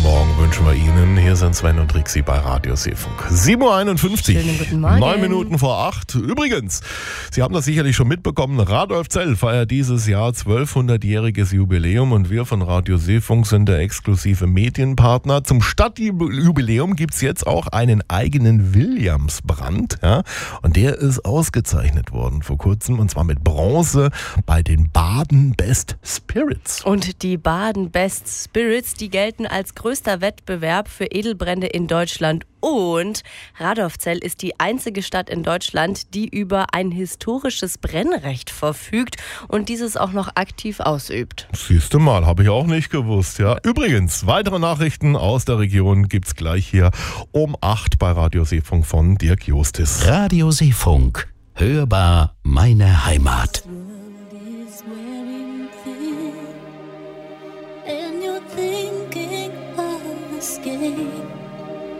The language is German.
Morgen wünschen wir Ihnen. Hier sind Sven und Rixi bei Radio Seefunk. 7.51 Uhr. Schönen guten Morgen. 9 Minuten vor 8. Übrigens, Sie haben das sicherlich schon mitbekommen, Radolf Zell feiert dieses Jahr 1200-jähriges Jubiläum und wir von Radio Seefunk sind der exklusive Medienpartner. Zum Stadtjubiläum gibt es jetzt auch einen eigenen Williamsbrand. Ja? Und der ist ausgezeichnet worden vor kurzem und zwar mit Bronze bei den Baden Best Spirits. Und die Baden Best Spirits, die gelten als größter Wettbewerb für Edelbrände in Deutschland. Und Radolfzell ist die einzige Stadt in Deutschland, die über ein historisches Brennrecht verfügt und dieses auch noch aktiv ausübt. Siehst du mal, habe ich auch nicht gewusst. Ja. Übrigens, weitere Nachrichten aus der Region gibt's gleich hier um 8 bei Radio Seefunk von Dirk Justis. Radio Seefunk. Hörbar meine Heimat. And you're thinking of escape.